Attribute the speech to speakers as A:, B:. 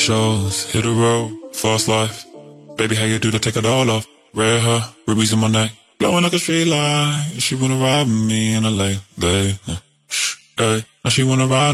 A: Shows, hit the road, fast life. Baby, how you do to take it all off? Red hair, rubies in my neck, glowing like a street light. She wanna ride with me in LA, babe. Hey, now she wanna ride.